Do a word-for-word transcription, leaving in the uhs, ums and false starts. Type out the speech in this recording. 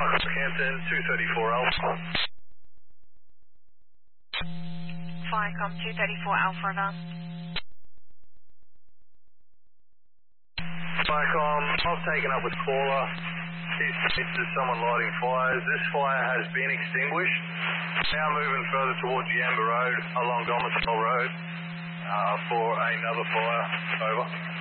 Campton, two thirty-four Alpha. Firecom two thirty-four Alpha, over. Firecom, I've taken up with caller. He's there's someone lighting fires. This fire has been extinguished. Now moving further towards Yamba Road, along Gomersall Road, uh, for another fire. Over.